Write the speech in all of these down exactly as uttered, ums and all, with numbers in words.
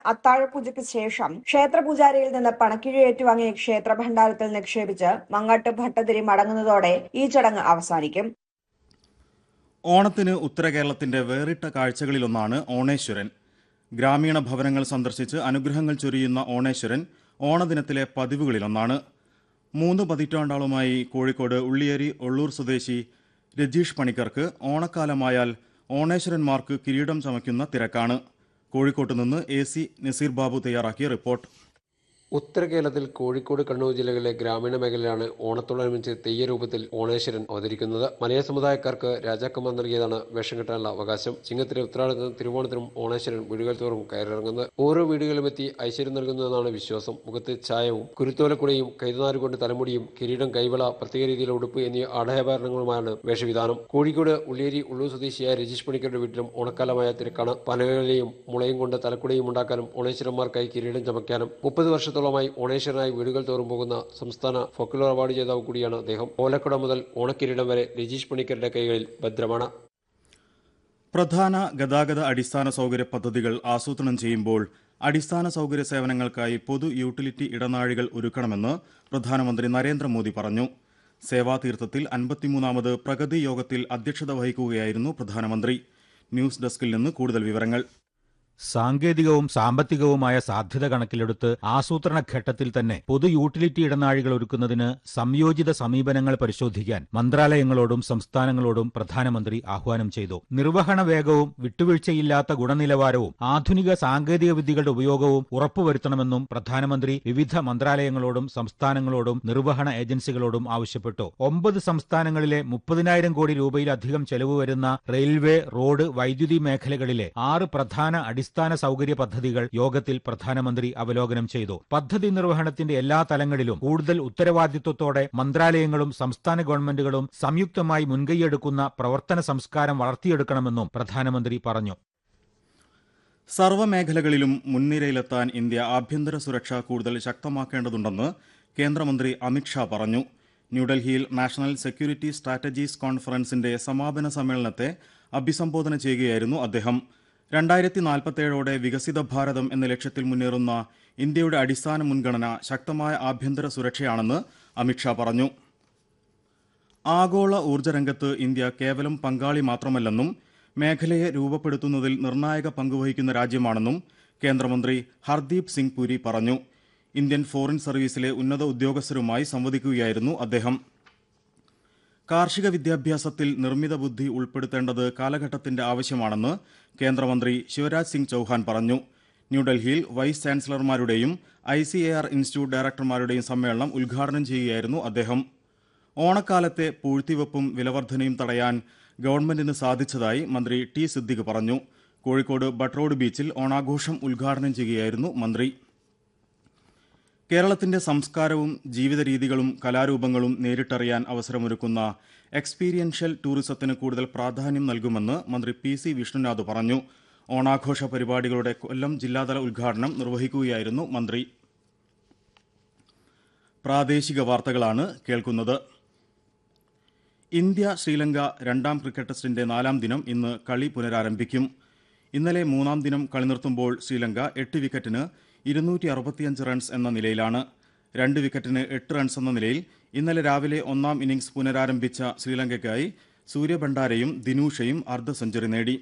അത്താഴപൂജയ്ക്ക് ശേഷം ക്ഷേത്രപൂജാരിയിൽ നിന്ന് പണക്കിഴി ഏറ്റുവാങ്ങിയ ക്ഷേത്ര ഭണ്ഡാരത്തിൽ നിക്ഷേപിച്ച് മങ്ങാട്ട് ഭട്ടതിരി മടങ്ങുന്നതോടെ ഈ ചടങ്ങ് അവസാനിക്കും. ഓണത്തിന് ഉത്തര കേരളത്തിന്റെ വേറിട്ട കാഴ്ചകളിലൊന്നാണ് ഓണേശ്വരൻ. ഗ്രാമീണ ഭവനങ്ങൾ സന്ദർശിച്ച് അനുഗ്രഹങ്ങൾ ചൊരിയുന്ന ഓണേശ്വരൻ ഓണദിനത്തിലെ പതിവുകളിലൊന്നാണ്. മൂന്ന് പതിറ്റാണ്ടോളമായി കോഴിക്കോട് ഉള്ളിയേരി ഒള്ളൂർ സ്വദേശി രജീഷ് പണിക്കർക്ക് ഓണക്കാലമായാൽ ഓണേശ്വരന്മാർക്ക് കിരീടം ചമയ്ക്കുന്ന തിരക്കാണ്. കോഴിക്കോട്ട് നിന്ന് എ സി നസീർ ബാബു തയ്യാറാക്കിയ റിപ്പോർട്ട്. ഉത്തര കേരളത്തിൽ കോഴിക്കോട്, കണ്ണൂർ ജില്ലകളിലെ ഗ്രാമീണ മേഖലയിലാണ് ഓണത്തോടനുബന്ധിച്ച് തെയ്യരൂപത്തിൽ ഓണേശ്വരൻ അവതരിക്കുന്നത്. മലയ സമുദായക്കാർക്ക് രാജാക്കന്മാർ നൽകിയതാണ് വേഷം കെട്ടാനുള്ള അവകാശം. ചിങ്ങത്തിലെ ഉത്രാടത്തിനും തിരുവോണത്തിനും ഓണേശ്വരൻ വീടുകൾ തോറും കയറിറങ്ങുന്നത്. ഓരോ വീടുകളിലും എത്തി ഐശ്വര്യം നൽകുന്നതെന്നാണ് വിശ്വാസം. മുഖത്ത് ചായവും കുരുത്തോലക്കുടയും കൈനാരുകൊണ്ട് തലമുടിയും കിരീടം, കൈവള, പ്രത്യേക രീതിയിലുള്ള ഉടുപ്പ് എന്നീ ആടയാഭരണങ്ങളുമാണ് വേഷവിധാനം. കോഴിക്കോട് ഉള്ളിയേരി ഉള്ളൂർ സ്വദേശിയായ രജീഷ് പണിക്കരുടെ വീട്ടിലും ഓണക്കാലമായ തിരക്കാണ്. പനകളിലെയും മുളയും കൊണ്ട് തലക്കുടയും ഉണ്ടാക്കാനും ഓണേശ്വരന്മാർക്കായി കിരീടം ചമയ്ക്കാനും മുപ്പത് വർഷത്തോളം മായി ഓണേശ്വരനായി വീടുകൾ തോറും പോകുന്ന സംസ്ഥാന ഫോക്ലോർ അവാർഡ് ജേതാവ് കൂടിയാണ് അദ്ദേഹം. ഓലക്കുട മുതൽ ഓണക്കിരീടം വരെ രജീഷ് പണിക്കരുടെ കൈകളിൽ ഭദ്രമാണ്. പ്രധാന ഗതാഗത അടിസ്ഥാന സൗകര്യ പദ്ധതികൾ ആസൂത്രണം ചെയ്യുമ്പോൾ അടിസ്ഥാന സൗകര്യ സേവനങ്ങൾക്കായി പൊതു യൂട്ടിലിറ്റി ഇടനാഴികൾ ഒരുക്കണമെന്ന് പ്രധാനമന്ത്രി നരേന്ദ്രമോദി പറഞ്ഞു. സേവാതീർത്ഥത്തിൽ അൻപത്തിമൂന്നാമത് പ്രഗതി യോഗത്തിൽ അധ്യക്ഷത വഹിക്കുകയായിരുന്നു പ്രധാനമന്ത്രി. ന്യൂസ് ഡെസ്കിൽ നിന്ന് കൂടുതൽ വിവരങ്ങൾ. സാങ്കേതികവും സാമ്പത്തികവുമായ സാധ്യത കണക്കിലെടുത്ത് ആസൂത്രണ ഘട്ടത്തിൽ തന്നെ പൊതു യൂട്ടിലിറ്റി ഇടനാഴികൾ ഒരുക്കുന്നതിന് സംയോജിത സമീപനങ്ങൾ പരിശോധിക്കാൻ മന്ത്രാലയങ്ങളോടും സംസ്ഥാനങ്ങളോടും പ്രധാനമന്ത്രി ആഹ്വാനം ചെയ്തു. നിർവഹണ വേഗവും വിട്ടുവീഴ്ചയില്ലാത്ത ഗുണനിലവാരവും ആധുനിക സാങ്കേതിക വിദ്യകളുടെ ഉപയോഗവും ഉറപ്പുവരുത്തണമെന്നും പ്രധാനമന്ത്രി വിവിധ മന്ത്രാലയങ്ങളോടും സംസ്ഥാനങ്ങളോടും നിർവഹണ ഏജൻസികളോടും ആവശ്യപ്പെട്ടു. ഒമ്പത് സംസ്ഥാനങ്ങളിലെ മുപ്പതിനായിരം കോടി രൂപയിലധികം ചെലവ് വരുന്ന റെയിൽവേ, റോഡ്, വൈദ്യുതി മേഖലകളിലെ ആറ് പ്രധാന അടിസ്ഥാന അടിസ്ഥാന സൗകര്യ പദ്ധതികൾ യോഗത്തിൽ പ്രധാനമന്ത്രി അവലോകനം ചെയ്തു. പദ്ധതി നിർവഹണത്തിന്റെ എല്ലാ തലങ്ങളിലും കൂടുതൽ ഉത്തരവാദിത്വത്തോടെ മന്ത്രാലയങ്ങളും സംസ്ഥാന ഗവൺമെന്റുകളും സംയുക്തമായി മുൻകൈയെടുക്കുന്ന പ്രവർത്തന സംസ്കാരം വളർത്തിയെടുക്കണമെന്നും പ്രധാനമന്ത്രി പറഞ്ഞു. സർവ്വമേഖലകളിലും മുൻനിരയിലെത്താൻ ഇന്ത്യ ആഭ്യന്തര സുരക്ഷ കൂടുതൽ ശക്തമാക്കേണ്ടതുണ്ടെന്ന് കേന്ദ്രമന്ത്രി അമിത്ഷാ പറഞ്ഞു. ന്യൂഡൽഹിയിൽ നാഷണൽ സെക്യൂരിറ്റി സ്ട്രാറ്റജീസ് കോൺഫറൻസിന്റെ സമാപന സമ്മേളനത്തെ അഭിസംബോധന ചെയ്യുകയായിരുന്നു അദ്ദേഹം. രണ്ടായിരത്തി നാൽപ്പത്തേഴോടെ വികസിത ഭാരതം എന്ന ലക്ഷ്യത്തിൽ മുന്നേറുന്ന ഇന്ത്യയുടെ അടിസ്ഥാന മുൻഗണന ശക്തമായ ആഭ്യന്തര സുരക്ഷയാണെന്ന് അമിത്ഷാ പറഞ്ഞു. ആഗോള ഊർജ്ജരംഗത്ത് ഇന്ത്യ കേവലം പങ്കാളി മാത്രമല്ലെന്നും മേഖലയെ രൂപപ്പെടുത്തുന്നതിൽ നിർണായക പങ്കുവഹിക്കുന്ന രാജ്യമാണെന്നും കേന്ദ്രമന്ത്രി ഹർദീപ് സിംഗ് പുരി പറഞ്ഞു. ഇന്ത്യൻ ഫോറിൻ സർവീസിലെ ഉന്നത ഉദ്യോഗസ്ഥരുമായി സംവദിക്കുകയായിരുന്നു അദ്ദേഹം. കാർഷിക വിദ്യാഭ്യാസത്തിൽ നിർമ്മിത ബുദ്ധി ഉൾപ്പെടുത്തേണ്ടത് കാലഘട്ടത്തിന്റെ ആവശ്യമാണെന്ന് കേന്ദ്രമന്ത്രി ശിവരാജ് സിംഗ് ചൌഹാൻ പറഞ്ഞു. ന്യൂഡൽഹിയിൽ vice ചാൻസലർമാരുടെയും I C A R institute ഡയറക്ടർമാരുടെയും സമ്മേളനം ഉദ്ഘാടനം ചെയ്യുകയായിരുന്നു അദ്ദേഹം. ഓണക്കാലത്തെ പൂഴ്ത്തിവെപ്പും വിലവർധനയും തടയാൻ ഗവൺമെന്റിന് സാധിച്ചതായി മന്ത്രി ടി സിദ്ദിഖ് പറഞ്ഞു. കോഴിക്കോട് ബട്ട്റോഡ് ബീച്ചിൽ ഓണാഘോഷം ഉദ്ഘാടനം ചെയ്യുകയായിരുന്നു മന്ത്രി. കേരളത്തിന്റെ സംസ്കാരവും ജീവിത രീതികളും കലാരൂപങ്ങളും നേരിട്ടറിയാൻ അവസരമൊരുക്കുന്ന എക്സ്പീരിയൻഷ്യൽ ടൂറിസത്തിന് കൂടുതൽ പ്രാധാന്യം നൽകുമെന്ന് മന്ത്രി പി സി വിഷ്ണുനാഥ് പറഞ്ഞു. ഓണാഘോഷ പരിപാടികളുടെ കൊല്ലം ജില്ലാതല ഉദ്ഘാടനം നിർവഹിക്കുകയായിരുന്നു മന്ത്രി. പ്രാദേശിക വാർത്തകളാണ് കേൾക്കുന്നത്. ഇന്ത്യ ശ്രീലങ്ക രണ്ടാം ക്രിക്കറ്റ് ടെസ്റ്റിന്റെ നാലാം ദിനം ഇന്ന് കളി പുനരാരംഭിക്കും. ഇന്നലെ മൂന്നാം ദിനം കളി നിർത്തുമ്പോൾ ശ്രീലങ്ക എട്ട് വിക്കറ്റിന് ഇരുന്നൂറ്റി അറുപത്തിയഞ്ച് റൺസ് എന്ന നിലയിലാണ്. രണ്ട് വിക്കറ്റിന് എട്ട് റൺസ് എന്ന നിലയിൽ ഇന്നലെ രാവിലെ ഒന്നാം ഇന്നിംഗ്സ് പുനരാരംഭിച്ച ശ്രീലങ്കയ്ക്കായി സൂര്യഭണ്ഡാരയും ദിനൂഷയും അർദ്ധ സെഞ്ചുറി നേടി.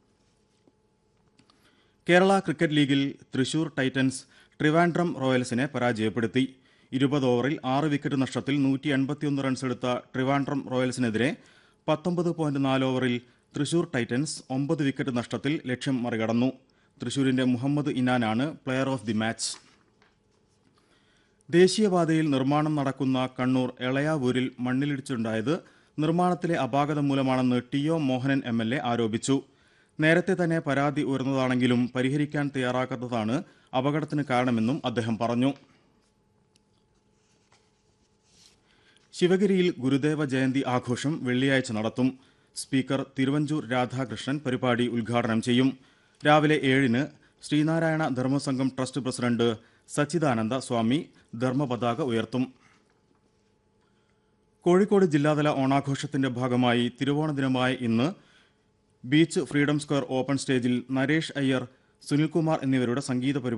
കേരള ക്രിക്കറ്റ് ലീഗിൽ തൃശൂർ ടൈറ്റൻസ് ട്രിവാൻഡ്രം റോയൽസിനെ പരാജയപ്പെടുത്തി. ഇരുപത് ഓവറിൽ ആറ് വിക്കറ്റ് നഷ്ടത്തിൽ നൂറ്റി എൺപത്തിയൊന്ന് റൺസ് എടുത്ത ട്രിവാൻഡ്രം റോയൽസിനെതിരെ പത്തൊമ്പത് പോയിന്റ് നാല് ഓവറിൽ തൃശൂർ ടൈറ്റൻസ് ഒമ്പത് വിക്കറ്റ് നഷ്ടത്തിൽ ലക്ഷ്യം മറികടന്നു. തൃശൂരിന്റെ Muhammad ഇനാനാണ് player of the match. ദേശീയപാതയിൽ നിർമ്മാണം നടക്കുന്ന കണ്ണൂർ എളയാവൂരിൽ മണ്ണിലിടിച്ചുണ്ടായത് നിർമ്മാണത്തിലെ അപാകത മൂലമാണെന്ന് T O Mohanan M L A ആരോപിച്ചു. നേരത്തെ തന്നെ പരാതി ഉയർന്നതാണെങ്കിലും പരിഹരിക്കാൻ തയ്യാറാക്കാത്തതാണ് അപകടത്തിന് കാരണമെന്നും അദ്ദേഹം പറഞ്ഞു. ശിവഗിരിയിൽ ഗുരുദേവ ജയന്തി ആഘോഷം വെള്ളിയാഴ്ച നടത്തും. സ്പീക്കർ തിരുവഞ്ചൂർ രാധാകൃഷ്ണൻ പരിപാടി ഉദ്ഘാടനം ചെയ്യും. രാവിലെ ഏഴിന് ശ്രീനാരായണ ധർമ്മസംഘം ട്രസ്റ്റ് പ്രസിഡന്റ് സച്ചിദാനന്ദ സ്വാമി ധർമ്മപതാക ഉയർത്തും. കോഴിക്കോട് ജില്ലാതല ഓണാഘോഷത്തിന്റെ ഭാഗമായി തിരുവോണ ദിനമായ ഇന്ന് ബീച്ച് ഫ്രീഡം സ്ക്വയർ ഓപ്പൺ സ്റ്റേജിൽ നരേഷ് അയ്യർ സുനിൽകുമാർ എന്നിവരുടെ സംഗീത പരിപാടി